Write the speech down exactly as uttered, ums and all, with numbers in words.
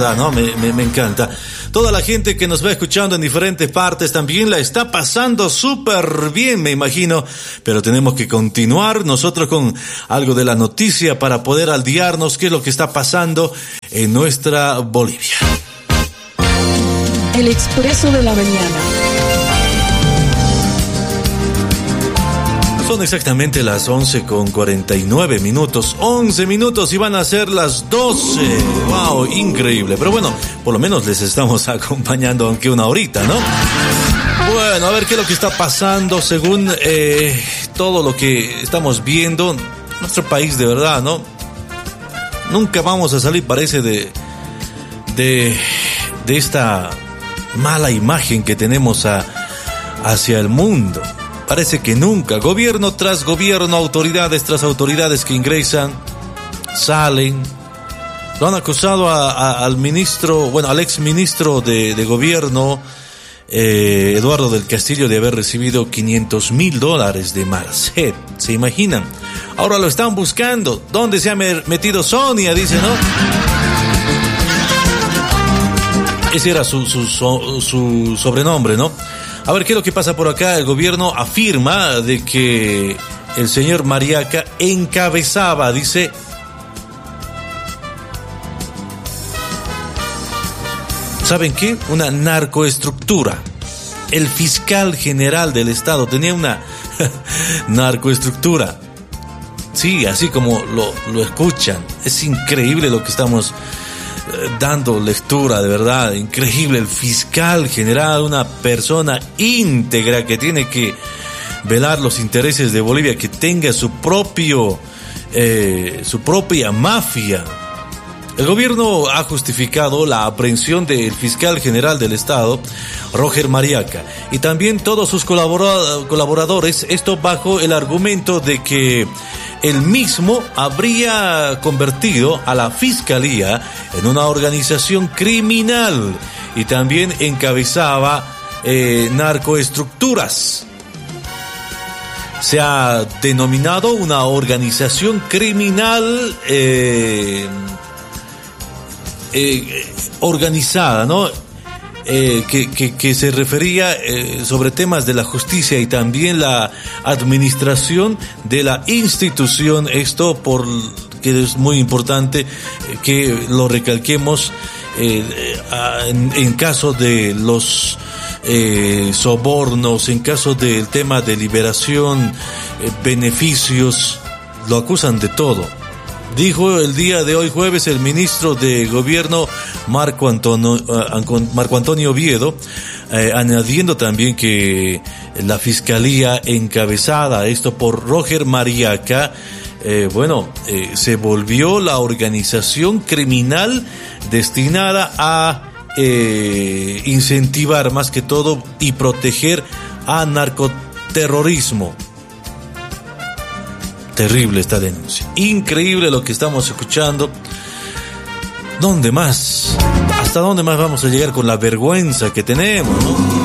verdad, ¿no? Me, me, me encanta. Toda la gente que nos va escuchando en diferentes partes también la está pasando súper bien, me imagino. Pero tenemos que continuar nosotros con algo de la noticia para poder aldearnos qué es lo que está pasando en nuestra Bolivia. El Expreso de la Mañana. Son exactamente las once con cuarenta y nueve minutos, once minutos y van a ser las doce. Wow, increíble. Pero bueno, por lo menos les estamos acompañando aunque una horita, ¿no? Bueno, a ver qué es lo que está pasando según eh, todo lo que estamos viendo. Nuestro país, de verdad, ¿no? Nunca vamos a salir, parece, de, de, de esta mala imagen que tenemos a, hacia el mundo. Parece que nunca, gobierno tras gobierno, autoridades tras autoridades que ingresan, salen. Lo han acusado a, a, al ministro, bueno, al ex ministro de, de gobierno, eh, Eduardo del Castillo, de haber recibido quinientos mil dólares de Marcet. ¿Se imaginan? Ahora lo están buscando. ¿Dónde se ha metido Sonia? Dice, ¿no? Ese era su, su, su, su sobrenombre, ¿no? A ver, ¿qué es lo que pasa por acá? El gobierno afirma de que el señor Mariaca encabezaba, dice, ¿saben qué? Una narcoestructura. El fiscal general del estado tenía una narcoestructura. Sí, así como lo, lo escuchan. Es increíble lo que estamos dando lectura, de verdad, increíble. El fiscal general, una persona íntegra que tiene que velar los intereses de Bolivia, que tenga su propio, eh, su propia mafia. El gobierno ha justificado la aprehensión del fiscal general del estado, Roger Mariaca, y también todos sus colaboradores, esto bajo el argumento de que el mismo habría convertido a la fiscalía en una organización criminal y también encabezaba eh, narcoestructuras. Se ha denominado una organización criminal eh, eh, organizada, ¿no? Eh, que, que, que se refería eh, sobre temas de la justicia y también la administración de la institución. Esto por que es muy importante eh, que lo recalquemos eh, en, en caso de los eh, sobornos, en caso del tema de liberación, eh, beneficios, lo acusan de todo. Dijo el día de hoy jueves el ministro de Gobierno Marco Antonio, uh, Marco Antonio Oviedo, eh, añadiendo también que la fiscalía encabezada, esto por Roger Mariaca, eh, bueno, eh, se volvió la organización criminal destinada a eh, incentivar más que todo y proteger a narcoterrorismo. Terrible esta denuncia. Increíble lo que estamos escuchando. ¿Dónde más? ¿Hasta dónde más vamos a llegar con la vergüenza que tenemos, no?